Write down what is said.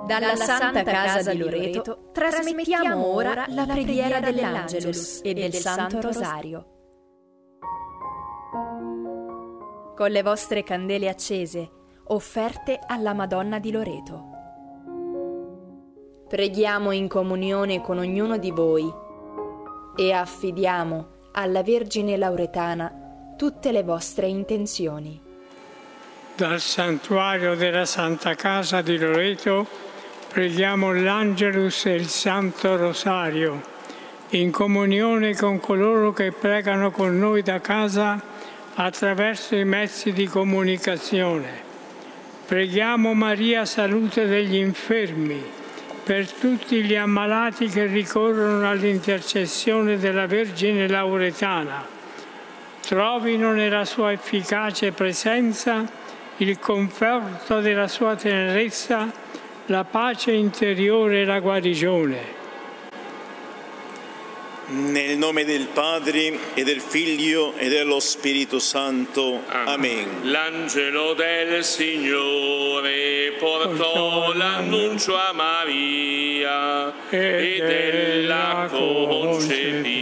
Dalla Santa Casa di Loreto trasmettiamo ora la preghiera dell'Angelus e del Santo Rosario. Con le vostre candele accese, offerte alla Madonna di Loreto. Preghiamo in comunione con ognuno di voi e affidiamo alla Vergine Lauretana tutte le vostre intenzioni. Dal santuario della Santa Casa di Loreto preghiamo l'Angelus e il Santo Rosario, in comunione con coloro che pregano con noi da casa attraverso i mezzi di comunicazione. Preghiamo Maria, salute degli infermi, per tutti gli ammalati che ricorrono all'intercessione della Vergine Lauretana. Trovino nella sua efficace presenza il conforto della sua tenerezza, la pace interiore e la guarigione. Nel nome del Padre e del Figlio e dello Spirito Santo. Amen. L'angelo del Signore portò l'annuncio a Maria ed ella concepì